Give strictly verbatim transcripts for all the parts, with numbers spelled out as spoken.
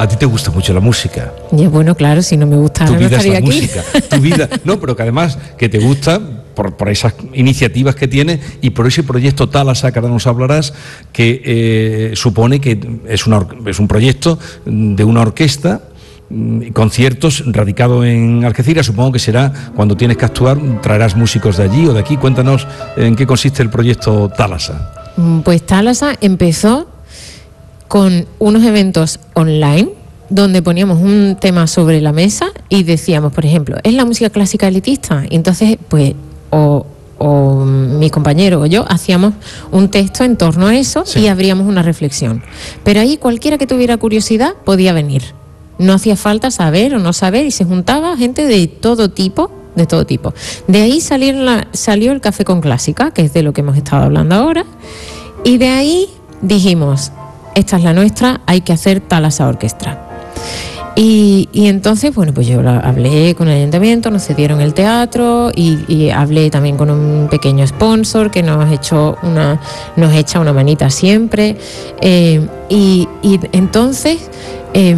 a ti te gusta mucho la música. Y bueno, claro, si no me gusta, tu no vida estaría es la aquí. música, tu vida, no, pero que además que te gusta por, por esas iniciativas que tienes y por ese proyecto Thalassa que ahora nos hablarás, que eh, supone que es, una, es un proyecto de una orquesta, conciertos radicado en Algeciras. Supongo que será cuando tienes que actuar, traerás músicos de allí o de aquí. Cuéntanos en qué consiste el proyecto Thalassa. Pues Thalassa empezó con unos eventos online donde poníamos un tema sobre la mesa y decíamos, por ejemplo, ¿es la música clásica elitista? Y entonces, pues, o, o mi compañero o yo hacíamos un texto en torno a eso, sí, y abríamos una reflexión. Pero ahí cualquiera que tuviera curiosidad podía venir. No hacía falta saber o no saber, y se juntaba gente de todo tipo, de todo tipo. De ahí salieron la, salió el Café con Clásica, que es de lo que hemos estado hablando ahora, y de ahí dijimos, esta es la nuestra, hay que hacer Thalassa Orquestra. Y, y entonces, bueno, pues yo hablé con el ayuntamiento, nos cedieron el teatro y, y hablé también con un pequeño sponsor que nos ha hecho una, nos echa una manita siempre. Eh, y, y entonces eh,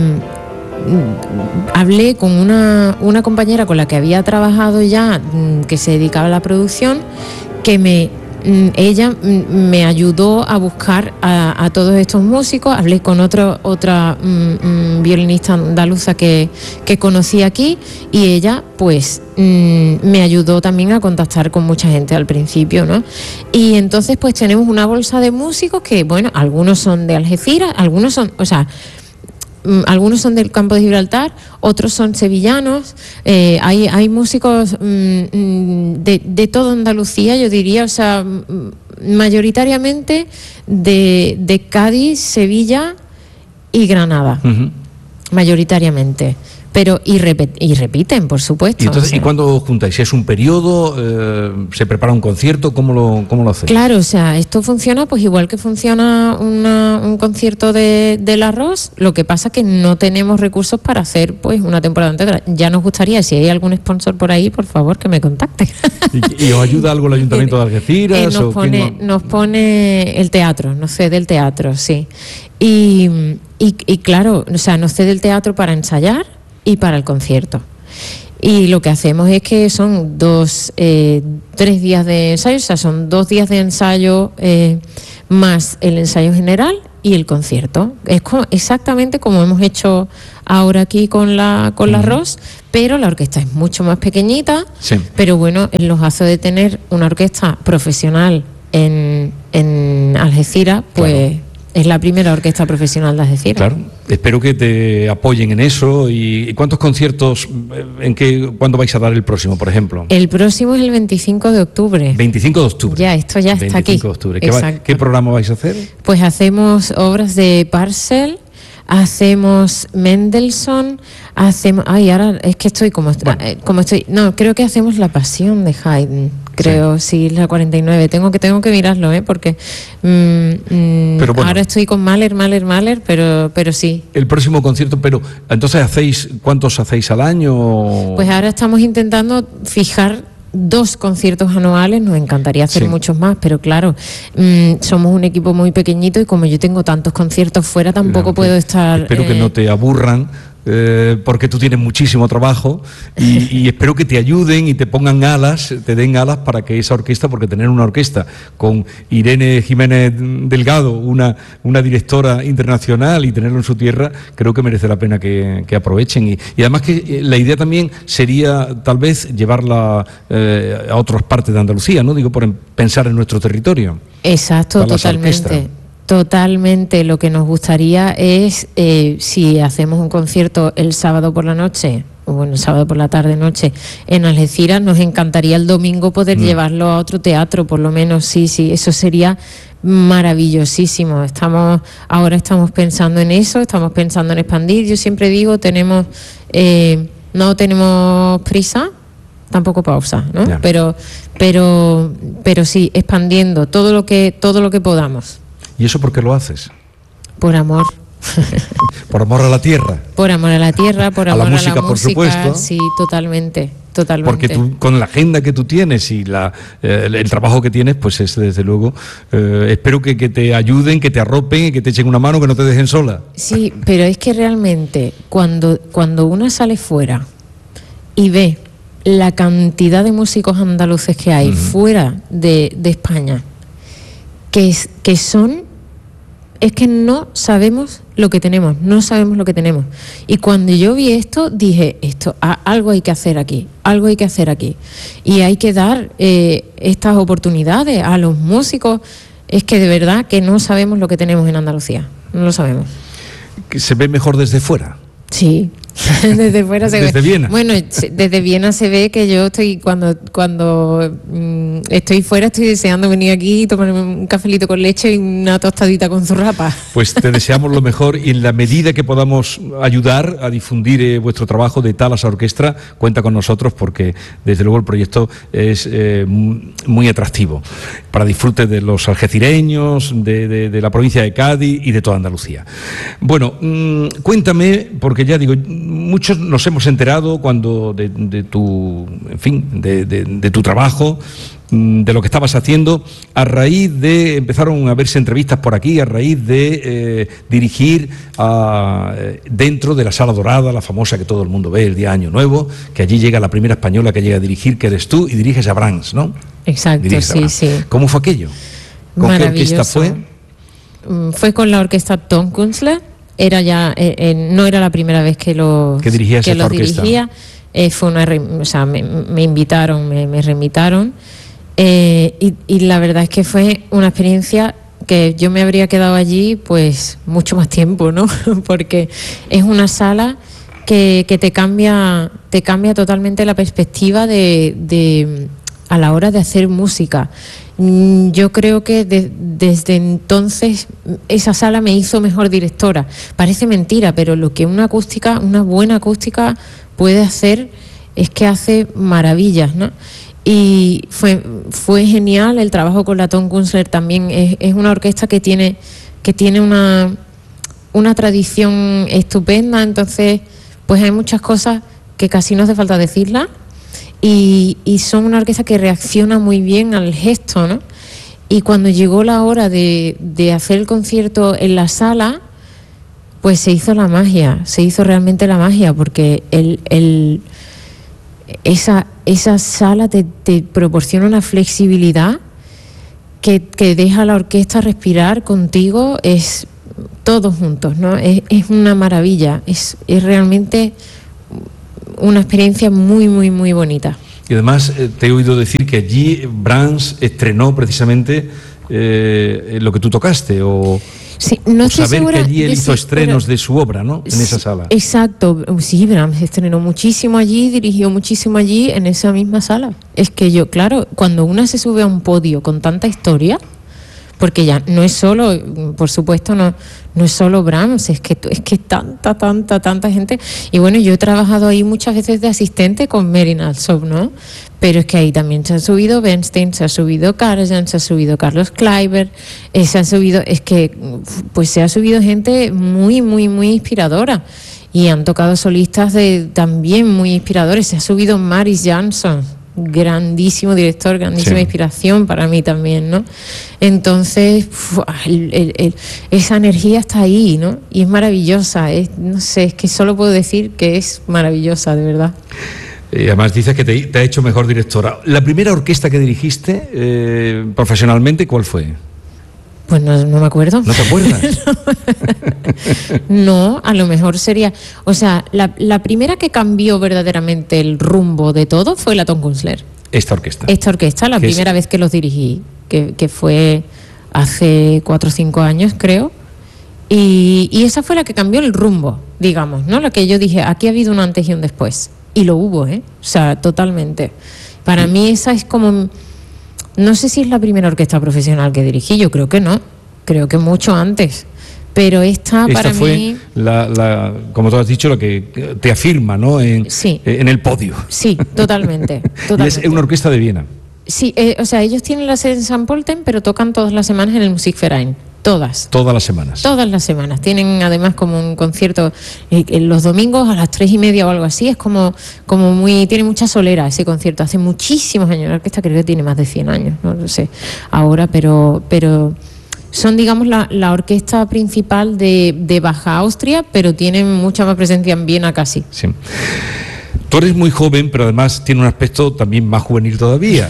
hablé con una, una compañera con la que había trabajado ya, que se dedicaba a la producción, que me... ella me ayudó a buscar a, a todos estos músicos. Hablé con otro, otra um, violinista andaluza que, que conocí aquí, y ella pues um, me ayudó también a contactar con mucha gente al principio, ¿no? Y entonces pues tenemos una bolsa de músicos que, bueno, algunos son de Algeciras, algunos son, o sea, algunos son del campo de Gibraltar, otros son sevillanos, eh, hay, hay músicos mmm, de, de toda Andalucía, yo diría, o sea, mayoritariamente de, de Cádiz, Sevilla y Granada, uh-huh. mayoritariamente. Pero y, repet, y repiten, por supuesto. ¿Y, entonces, o sea, ¿y cuándo os juntáis? ¿Es un periodo? Eh, ¿Se prepara un concierto? ¿Cómo lo, cómo lo hacéis? Claro, o sea, esto funciona pues igual que funciona una, un concierto de, del arroz. Lo que pasa es que no tenemos recursos para hacer pues una temporada entera. Ya nos gustaría, si hay algún sponsor por ahí, por favor, que me contacte. ¿Y, y os ayuda algo el Ayuntamiento de Algeciras? Eh, nos, o pone, no? nos pone el teatro, nos cede el teatro, sí. Y, y, y claro, o sea, nos cede el teatro para ensayar y para el concierto. Y lo que hacemos es que son dos, eh, tres días de ensayo, o sea, son dos días de ensayo eh, más el ensayo general y el concierto. Es como, exactamente como hemos hecho ahora aquí con la con la uh-huh. Ros, pero la orquesta es mucho más pequeñita, sí. Pero bueno, el lojazo de tener una orquesta profesional en, en Algeciras, pues... Claro. Es la primera orquesta profesional de Algeciras. Claro, espero que te apoyen en eso. ¿Y cuántos conciertos, en qué, cuándo vais a dar el próximo, por ejemplo? El próximo es el veinticinco de octubre. veinticinco de octubre. Ya, esto ya está aquí. veinticinco de octubre. ¿Qué, va, ¿Qué programa vais a hacer? Pues hacemos obras de Parcel, hacemos Mendelssohn, hacemos... Ay, ahora es que estoy como, bueno. como estoy... No, creo que hacemos La Pasión de Haydn. Creo, sí, sí, la cuarenta y nueve. Tengo que tengo que mirarlo, ¿eh? Porque mmm, mmm, pero bueno, ahora estoy con Mahler, Mahler, Mahler, pero pero sí. El próximo concierto, pero entonces hacéis, ¿cuántos hacéis al año? Pues ahora estamos intentando fijar dos conciertos anuales. Nos encantaría hacer sí. muchos más, pero claro, mmm, somos un equipo muy pequeñito y como yo tengo tantos conciertos fuera, tampoco claro, puedo estar... Espero eh... que no te aburran. Eh, porque tú tienes muchísimo trabajo y, y espero que te ayuden y te pongan alas, te den alas para que esa orquesta, porque tener una orquesta con Irene Jiménez Delgado, una, una directora internacional, y tenerlo en su tierra, creo que merece la pena que, que aprovechen. Y, y además que la idea también sería tal vez llevarla eh, a otras partes de Andalucía, ¿no? Digo, por pensar en nuestro territorio. Exacto, totalmente. Totalmente, lo que nos gustaría es, eh, si hacemos un concierto el sábado por la noche, o bueno, el sábado por la tarde-noche, en Algeciras, nos encantaría el domingo poder mm. llevarlo a otro teatro, por lo menos, sí, sí, eso sería maravillosísimo. Estamos, ahora estamos pensando en eso, estamos pensando en expandir. Yo siempre digo, tenemos, eh, no tenemos prisa, tampoco pausa, ¿no? Yeah. Pero, pero, pero sí, expandiendo todo lo que, todo lo que podamos. ¿Y eso por qué lo haces? Por amor. ¿Por amor a la tierra? Por amor a la tierra, por amor a la música, a la música, por supuesto. Sí, totalmente. totalmente. Porque tú, con la agenda que tú tienes y la, eh, el trabajo que tienes, pues es desde luego, eh, espero que, que te ayuden, que te arropen, que te echen una mano, que no te dejen sola. Sí, pero es que realmente cuando, cuando una sale fuera y ve la cantidad de músicos andaluces que hay uh-huh. fuera de, de España, que, es, que son, es que no sabemos lo que tenemos, no sabemos lo que tenemos. Y cuando yo vi esto, dije, esto, a, algo hay que hacer aquí, algo hay que hacer aquí. Y hay que dar eh, estas oportunidades a los músicos. Es que de verdad que no sabemos lo que tenemos en Andalucía, no lo sabemos. ¿Que se ve mejor desde fuera? Sí. Desde fuera se desde ve. Viena. Bueno, desde Viena se ve que yo estoy cuando cuando mmm, estoy fuera estoy deseando venir aquí y tomarme un cafelito con leche y una tostadita con zurrapa. Pues te deseamos lo mejor y en la medida que podamos ayudar a difundir eh, vuestro trabajo de Talas Orquestra, cuenta con nosotros porque desde luego el proyecto es eh, muy atractivo para disfrute de los algecireños, de, de, de la provincia de Cádiz y de toda Andalucía. Bueno, mmm, cuéntame, porque ya digo, muchos nos hemos enterado cuando de, de tu, en fin, de, de, de tu trabajo, de lo que estabas haciendo, a raíz de, empezaron a verse entrevistas por aquí, a raíz de eh, dirigir a, dentro de la Sala Dorada, la famosa que todo el mundo ve el día de Año Nuevo, que allí llega la primera española que llega a dirigir, que eres tú, y diriges a Brahms, ¿no? Exacto, sí, sí. ¿Cómo fue aquello? ¿Con qué orquesta fue? Fue con la orquesta Tom Kunstler. Era ya eh, eh, no era la primera vez que los que, que los dirigía, eh, fue una o sea me, me invitaron, me, me reinvitaron eh, y, y la verdad es que fue una experiencia que yo me habría quedado allí pues mucho más tiempo, ¿no? Porque es una sala que, que te cambia te cambia totalmente la perspectiva de, de a la hora de hacer música. Yo creo que de, desde entonces esa sala me hizo mejor directora. Parece mentira, pero lo que una acústica, una buena acústica puede hacer es que hace maravillas, ¿no? Y fue, fue genial el trabajo con la Tom Kunstler también. Es, es una orquesta que tiene, que tiene una, una tradición estupenda, entonces pues hay muchas cosas que casi no hace falta decirlas. Y, y son una orquesta que reacciona muy bien al gesto, ¿no? Y cuando llegó la hora de, de hacer el concierto en la sala, pues se hizo la magia, se hizo realmente la magia, porque el, el, esa, esa sala te, te proporciona una flexibilidad que, que deja a la orquesta respirar contigo, es todos juntos, ¿no? Es, es una maravilla, es, es realmente una experiencia muy, muy, muy bonita. Y además eh, te he oído decir que allí Brahms estrenó precisamente eh, lo que tú tocaste, o, sí, no o saber segura, que allí él hizo estrenos de su obra, ¿no? En sí, esa sala. Exacto, sí, Brahms estrenó muchísimo allí, dirigió muchísimo allí, en esa misma sala. Es que yo, claro, cuando una se sube a un podio con tanta historia, porque ya no es solo, por supuesto, no, no es solo Brahms, es que es que tanta, tanta, tanta gente. Y bueno, yo he trabajado ahí muchas veces de asistente con Merin Alsop, ¿no? Pero es que ahí también se ha subido Bernstein, se ha subido Karajan, se ha subido Carlos Kleiber, eh, se ha subido, es que pues se ha subido gente muy, muy, muy inspiradora. Y han tocado solistas de también muy inspiradores. Se ha subido Maris Jansson, grandísimo director, grandísima sí. inspiración para mí también, ¿no? Entonces, el, el, el, esa energía está ahí, ¿no? Y es maravillosa, es, no sé, es que solo puedo decir que es maravillosa, de verdad. Y además dices que te, te ha hecho mejor directora. ¿La primera orquesta que dirigiste eh, profesionalmente, cuál fue? Pues no, no me acuerdo. ¿No te acuerdas? No, a lo mejor sería... O sea, la, la primera que cambió verdaderamente el rumbo de todo fue la Tom Kunstler. Esta orquesta. Esta orquesta, la primera es? vez que los dirigí, que, que fue hace cuatro o cinco años, creo. Y, y esa fue la que cambió el rumbo, digamos, ¿no? La que yo dije, aquí ha habido un antes y un después. Y lo hubo, ¿eh? O sea, totalmente. Para mí esa es como... No sé si es la primera orquesta profesional que dirigí, yo creo que no, creo que mucho antes, pero esta, esta para fue mí... La, la, como tú has dicho, la que te afirma, ¿no? En, sí. en el podio. Sí, totalmente. totalmente. Y es una orquesta de Viena. Sí, eh, o sea, ellos tienen la sede en San Polten, pero tocan todas las semanas en el Musikverein. Todas. Todas las semanas. Todas las semanas. Tienen además como un concierto eh, los domingos a las tres y media o algo así. Es como, como muy, tiene mucha solera ese concierto. Hace muchísimos años. La orquesta creo que tiene más de cien años, no lo sé ahora, pero, pero son, digamos, la, la orquesta principal de, de Baja Austria, pero tienen mucha más presencia en Viena casi. Sí. Tú eres muy joven, pero además tiene un aspecto también más juvenil todavía.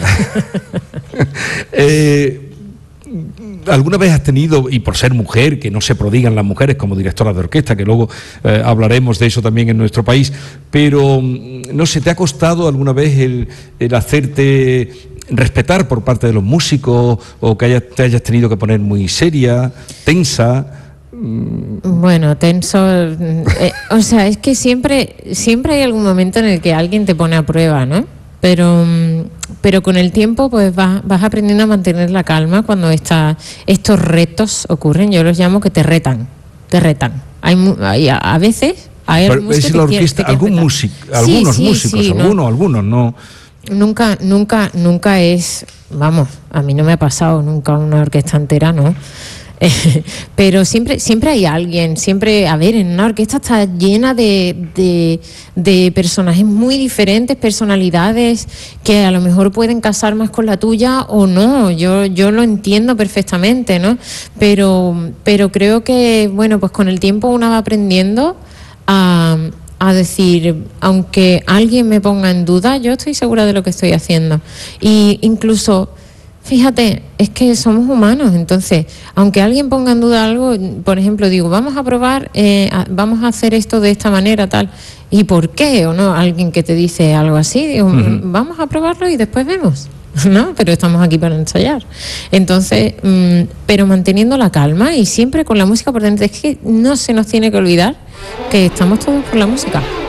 eh, ¿Alguna vez has tenido, y por ser mujer, que no se prodigan las mujeres como directoras de orquesta, que luego eh, hablaremos de eso también en nuestro país, pero no sé, ¿te ha costado alguna vez el, el hacerte respetar por parte de los músicos, o que hayas, te hayas tenido que poner muy seria, tensa? Bueno, tenso, eh, o sea, es que siempre, siempre hay algún momento en el que alguien te pone a prueba, ¿no? Pero, pero con el tiempo pues vas, vas aprendiendo a mantener la calma cuando esta, estos retos ocurren. Yo los llamo que te retan, te retan. Hay, hay a, a veces hay pero es la orquesta, algún músico, algunos sí, sí, músicos, sí, algunos, no. algunos no. Nunca, nunca, nunca es, vamos, a mí no me ha pasado nunca una orquesta entera, ¿no? Pero siempre siempre hay alguien, siempre, a ver, en una orquesta está llena de, de, de personajes muy diferentes, personalidades que a lo mejor pueden casar más con la tuya o no, yo, yo lo entiendo perfectamente, ¿no? Pero, pero creo que, bueno, pues con el tiempo una va aprendiendo a, a decir, aunque alguien me ponga en duda, yo estoy segura de lo que estoy haciendo. Y incluso... Fíjate, es que somos humanos, entonces, aunque alguien ponga en duda algo, por ejemplo, digo, vamos a probar, eh, a, vamos a hacer esto de esta manera, tal, ¿y por qué? O no, alguien que te dice algo así, digo, uh-huh. vamos a probarlo y después vemos, ¿no? Pero estamos aquí para ensayar. Entonces, mmm, pero manteniendo la calma y siempre con la música por dentro, es que no se nos tiene que olvidar que estamos todos por la música.